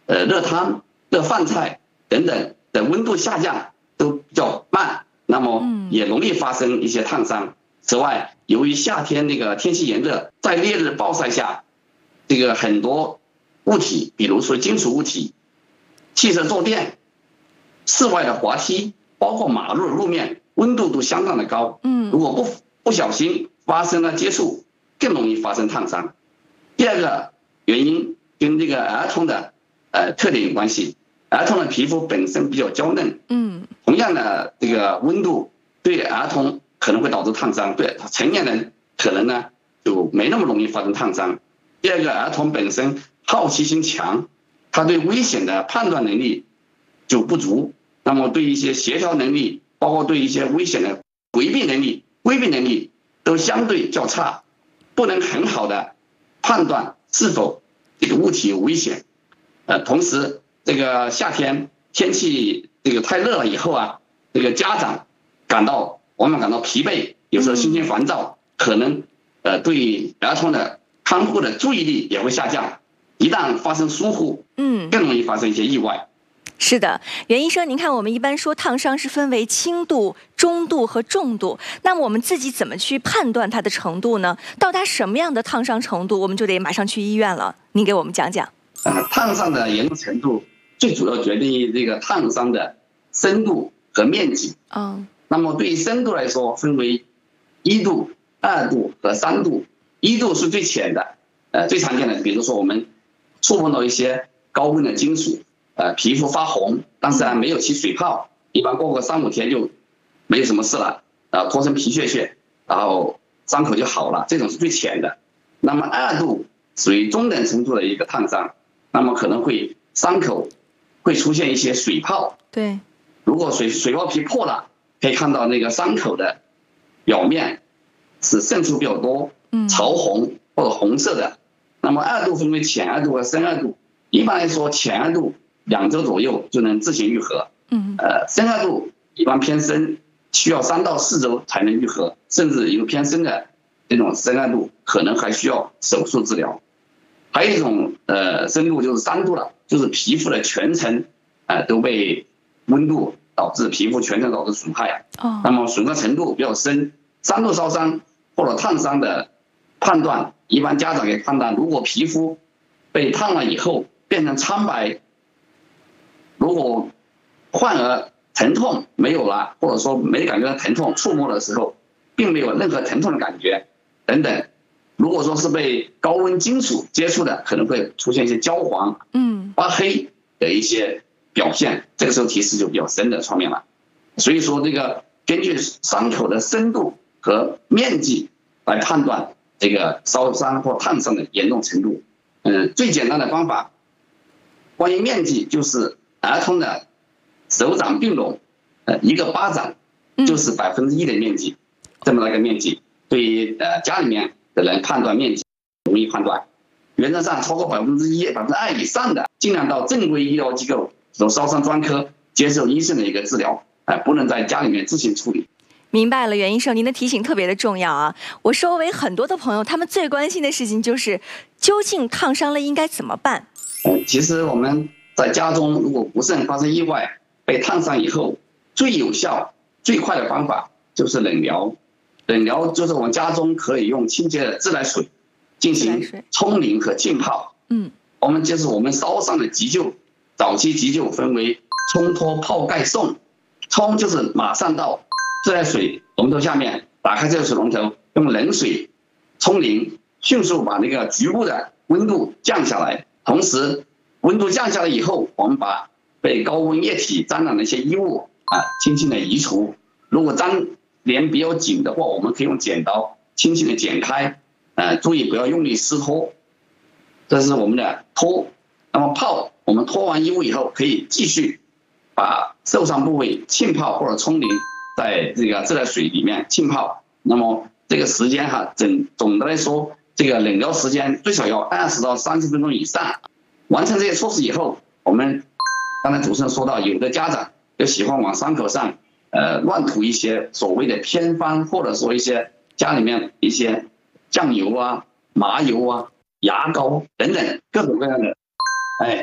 热汤、热饭菜等等的温度下降都比较慢，那么也容易发生一些烫伤。此外，由于夏天那个天气炎热，在烈日暴晒下，这个很多物体，比如说金属物体、汽车坐垫、室外的滑梯，包括马路的路面，温度都相当的高。如果不小心发生了接触，更容易发生烫伤。第二个原因跟这个儿童的特点有关系，儿童的皮肤本身比较娇嫩，同样的这个温度对儿童可能会导致烫伤，对成年人可能呢就没那么容易发生烫伤。第二个，儿童本身好奇心强，他对危险的判断能力就不足，那么对一些协调能力，包括对一些危险的规避能力都相对较差，不能很好的判断是否这个物体有危险。同时这个夏天天气这个太热了以后啊，这个家长往往感到疲惫，有时候心情烦躁，可能对儿童的看护的注意力也会下降，一旦发生疏忽，更容易发生一些意外。 是的，袁医生，您看我们一般说烫伤是分为轻度、中度和重度，那么我们自己怎么去判断它的程度呢？到达什么样的烫伤程度，我们就得马上去医院了。您给我们讲讲。 烫伤的严重程度最主要决定于这个烫伤的深度和面积。那么对于深度来说，分为1度、2度和3度。1度是最浅的，最常见的，比如说我们触碰到一些高温的金属，皮肤发红，但是没有起水泡，一般过个3、5天就没有什么事了，脱成皮屑屑，然后伤口就好了，这种是最浅的。那么2度属于中等程度的一个烫伤，那么可能会伤口会出现一些水泡。 对， 如果水泡皮破了，可以看到那个伤口的表面是渗出比较多，潮红或者红色的。那么2度分为浅2度和深2度，一般来说浅2度2周左右就能自行愈合，深2度一般偏深，需要3到4周才能愈合，甚至有偏深的这种深2度可能还需要手术治疗。还有一种深度就是3度了，就是皮肤的全程都被温度导致皮肤全程导致损害，那么损伤程度比较深。3度烧伤或者烫伤的判断，一般家长可以判断，如果皮肤被烫了以后变成苍白，如果患儿疼痛没有了，或者说没感觉到疼痛，触摸的时候并没有任何疼痛的感觉等等。如果说是被高温金属接触的，可能会出现一些焦黄、发黑的一些表现，这个时候提示就比较深的创面了。所以说这个根据伤口的深度和面积来判断这个烧伤或烫伤的严重程度。最简单的方法，关于面积就是儿童的手掌并拢，一个巴掌就是1%的面积，这么大一个面积，对于家里面的人判断面积容易判断。原则上超过1%、2%以上的，尽量到正规医疗机构，有烧伤专科接受医生的一个治疗，不能在家里面自行处理。 明白了，袁医生，您的提醒特别的重要啊！我周围很多的朋友，他们最关心的事情就是，究竟烫伤了应该怎么办？ 其实我们在家中如果不慎发生意外，被烫伤以后，最有效、最快的方法就是冷疗。冷疗就是我们家中可以用清洁的自来水进行冲淋和浸泡。我们烧伤的急救，早期急救分为冲脱、泡盖、送。冲就是马上到自来水龙头下面，打开自来水龙头，用冷水冲淋，迅速把那个局部的温度降下来。同时，温度降下来以后，我们把被高温液体沾染的一些衣物轻轻的移除。如果粘连比较紧的话，我们可以用剪刀轻轻的剪开，注意不要用力撕脱。这是我们的脱。那么泡，我们脱完衣物以后，可以继续把受伤部位浸泡或者冲淋在这个自来水里面浸泡。那么这个时间总的来说，这个冷疗时间最少要20到30分钟以上。完成这些措施以后，我们刚才主持人说到，有的家长就喜欢往伤口上乱涂一些所谓的偏方，或者说一些家里面一些酱油啊、麻油啊、牙膏等等各种各样的